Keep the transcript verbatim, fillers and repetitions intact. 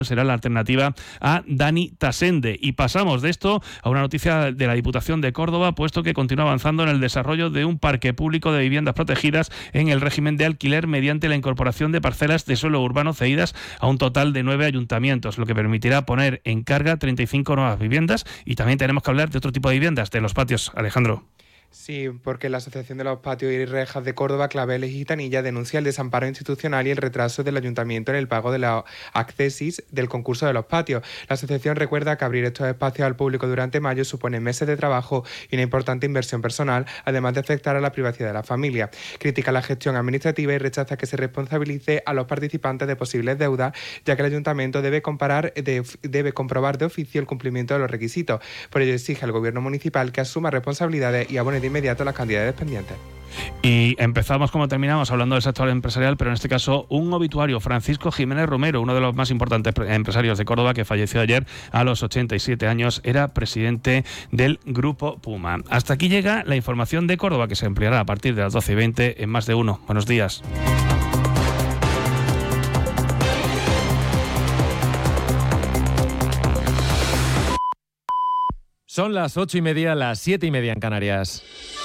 será la alternativa a Dani Tasende. Y pasamos de esto a una noticia de la Diputación de Córdoba, puesto que continúa avanzando en el desarrollo de un parque público de viviendas protegidas en el régimen de alquiler mediante la incorporación de parcelas de suelo urbano cedidas a un total de nueve ayuntamientos, lo que permitirá poner en carga treinta y cinco nuevas viviendas. Y también tenemos que hablar de otro tipo de viviendas, de los patios. Alejandro. Sí, porque la Asociación de los Patios y Rejas de Córdoba, Claveles y Gitanilla denuncia el desamparo institucional y el retraso del Ayuntamiento en el pago de la accesis del concurso de los patios. La asociación recuerda que abrir estos espacios al público durante mayo supone meses de trabajo y una importante inversión personal, además de afectar a la privacidad de la familia. Critica la gestión administrativa y rechaza que se responsabilice a los participantes de posibles deudas, ya que el Ayuntamiento debe, comparar de, debe comprobar de oficio el cumplimiento de los requisitos. Por ello exige al Gobierno municipal que asuma responsabilidades y abone de inmediato las cantidades pendientes. Y empezamos como terminamos hablando del sector empresarial, pero en este caso un obituario. Francisco Jiménez Romero, uno de los más importantes empresarios de Córdoba, que falleció ayer a los ochenta y siete años, era presidente del Grupo Puma. Hasta aquí llega la información de Córdoba, que se ampliará a partir de las doce y veinte en Más de Uno. Buenos días. Son las ocho y media, las siete y media en Canarias.